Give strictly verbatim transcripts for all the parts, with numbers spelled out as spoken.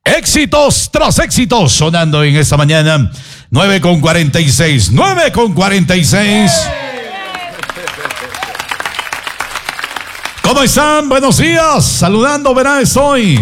Éxitos tras éxitos sonando en esta mañana. nueve con cuarenta y seis. nueve con cuarenta y seis. ¿Cómo están? Buenos días. Saludando, verán, estoy.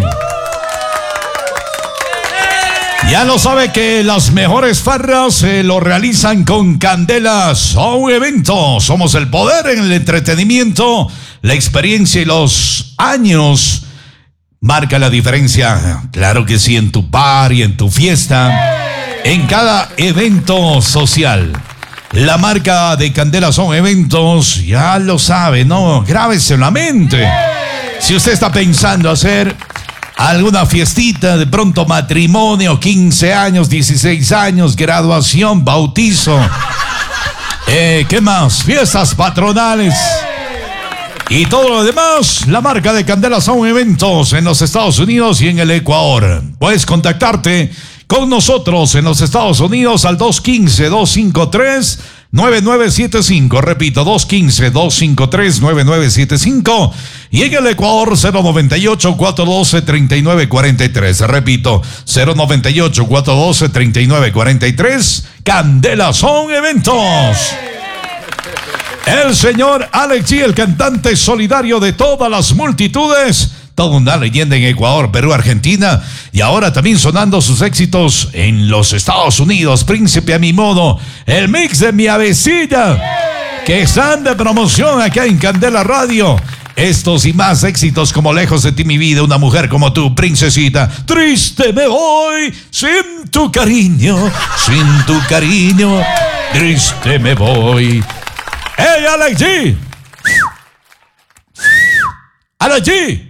Ya lo sabe que las mejores farras se lo realizan con Candela Sound Evento. Somos el poder en el entretenimiento, la experiencia y los años marca la diferencia. Claro que sí, en tu party, en tu fiesta, en cada evento social. La marca de Candela Sound Eventos, ya lo sabe, ¿no? Grábese en la mente. Si usted está pensando hacer alguna fiestita, de pronto matrimonio, quince años, dieciséis años, graduación, bautizo, eh, ¿qué más? Fiestas patronales y todo lo demás, la marca de Candela Sound Eventos en los Estados Unidos y en el Ecuador. Puedes contactarte con nosotros en los Estados Unidos al dos uno cinco, dos cinco tres, nueve nueve siete cinco. Repito, dos uno cinco, dos cinco tres, nueve nueve siete cinco. Y en el Ecuador, cero noventa y ocho, cuatro doce, treinta y nueve cuarenta y tres. Repito, cero noventa y ocho, cuatro doce, treinta y nueve cuarenta y tres. Candela Sound Eventos. El señor Alex G, el cantante solidario de todas las multitudes. Toda una leyenda en Ecuador, Perú, Argentina. Y ahora también sonando sus éxitos en los Estados Unidos. Príncipe a mi modo. El mix de mi avecilla, que están de promoción acá en Candela Radio. Estos y más éxitos como Lejos de ti mi vida, Una mujer como tú, Princesita, Triste me voy, sin tu cariño, sin tu cariño, triste me voy. ¡Hey, Alex G! ¡Alex G!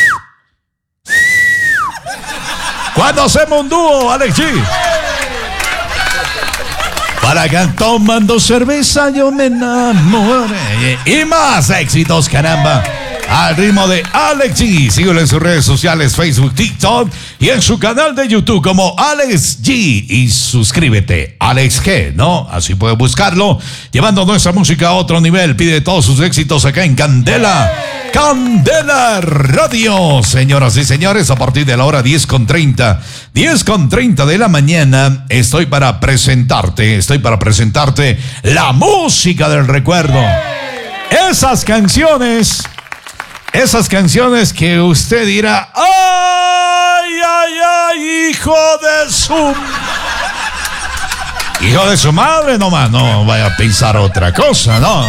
¿Cuándo hacemos un dúo, Alex G? Para que tomando cerveza yo me enamore. Y más éxitos, caramba. Al ritmo de Alex G. Síguelo en sus redes sociales, Facebook, TikTok y en su canal de YouTube como Alex G. Y suscríbete, Alex G, ¿no? Así puedes buscarlo. Llevando nuestra música a otro nivel. Pide todos sus éxitos acá en Candela. Candela Radio. Señoras y señores, a partir de la hora diez con treinta. diez con treinta de la mañana. Estoy para presentarte. Estoy para presentarte la música del recuerdo. Esas canciones... Esas canciones que usted dirá, ¡ay, ay, ay, hijo de su... hijo de su madre! No más, no vaya a pensar otra cosa, ¿no?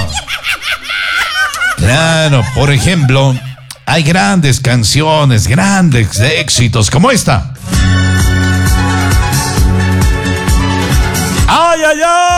Claro, por ejemplo, hay grandes canciones, grandes éxitos, como esta. ¡Ay, ay, ay!